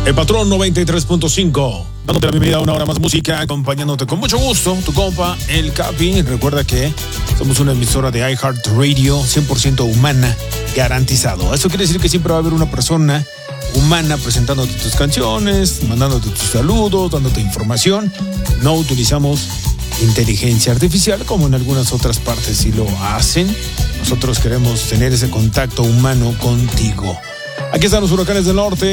El Patrón 93.5, dándote la bienvenida a una hora más de música, acompañándote con mucho gusto, tu compa, el Capi. Recuerda que somos una emisora de iHeartRadio 100% humana, garantizado. Eso quiere decir que siempre va a haber una persona humana presentándote tus canciones, mandándote tus saludos, dándote información. No utilizamos inteligencia artificial como en algunas otras partes sí lo hacen. Nosotros queremos tener ese contacto humano contigo. Aquí están los Huracanes del Norte.